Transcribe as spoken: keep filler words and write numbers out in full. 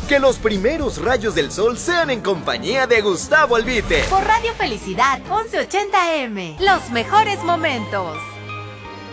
Que los primeros rayos del sol sean en compañía de Gustavo Albite. Por Radio Felicidad once ochenta eme. Los mejores momentos.